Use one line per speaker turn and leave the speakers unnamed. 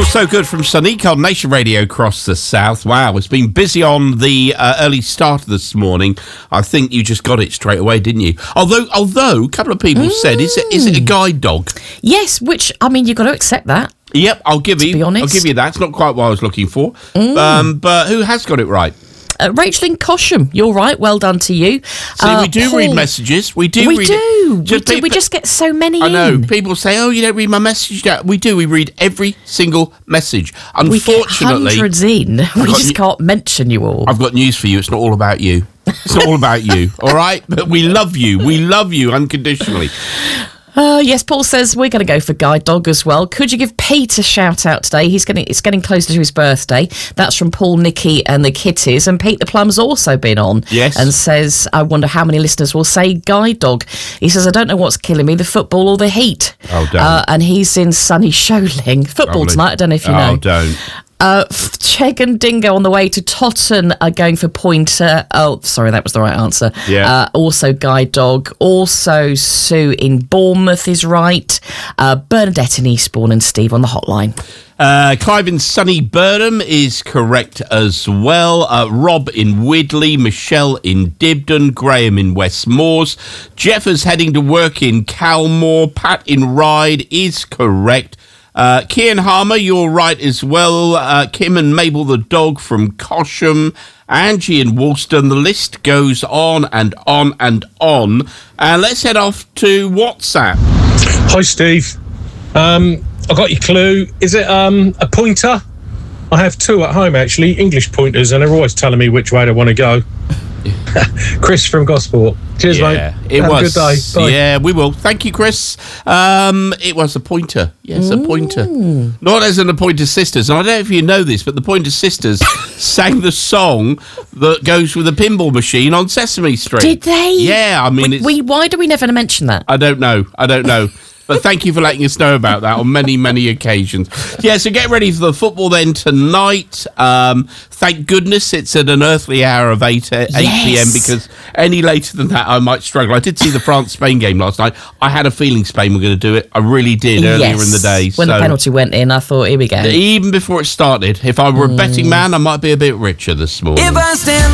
Feels So Good from Sonique on Nation Radio across the south. Wow, it's been busy on the early start of this morning. I think you just got it straight away, didn't you? Although a couple of people said, is it a guide dog?
Yes, which, I mean, you've got to accept that.
Yep, I'll give you that. It's not quite what I was looking for. But who has got it right?
Rachel in Cosham, you're right. Well done to you.
See, we do read messages. We do. We
just get so many
I know. People say, oh, you don't read my message. We do. We read every single message. Unfortunately,
we get hundreds in. We just can't mention you all.
I've got news for you. It's not all about you. It's not all about you, all right? But we love you. We love you unconditionally.
Yes, Paul says we're going to go for guide dog as well. Could you give Pete a shout out today? It's getting closer to his birthday. That's from Paul, Nicky and the Kitties. And Pete the Plum's also been on.
Yes.
And says, I wonder how many listeners will say guide dog. He says, I don't know what's killing me, the football or the heat.
Oh, don't.
And he's in sunny Sholing. Football tonight, I don't know if you know.
Oh, don't.
Chegg and Dingo on the way to Totton are going for Pointer. Oh, sorry, that was the right answer.
Yeah.
Also guide dog. Also Sue in Bournemouth is right. Bernadette in Eastbourne and Steve on the hotline.
Clive in sunny Burnham is correct as well. Rob in Widley, Michelle in Dibden, Graham in West Moors, Jeff is heading to work in Calmore, Pat in Ryde is correct. Kian Harmer, you're right as well. Kim and Mabel the dog from Cosham, Angie in Woolston. The list goes on and on and on. And let's head off to WhatsApp.
Hi, Steve. I got your clue. Is it a pointer? I have two at home, actually, English pointers, and they're always telling me which way they want to go. Chris from Gosport. Cheers, mate. Have a good day. Bye.
Yeah, we will. Thank you, Chris. It was a pointer. Yes, a pointer. Not as in the Pointer Sisters. And I don't know if you know this, but the Pointer Sisters sang the song that goes with the pinball machine on Sesame Street.
Did they?
Yeah, I mean,
why do we never mention that?
I don't know. But thank you for letting us know about that on many, many occasions. Yeah, so get ready for the football then tonight. Thank goodness it's at an earthly hour of 8 p.m. because any later than that I might struggle. I did see the France-Spain game last night. I had a feeling Spain were going to do it. I really did earlier in the day.
When the penalty went in, I thought, here we go.
Even before it started, if I were a betting man, I might be a bit richer this morning.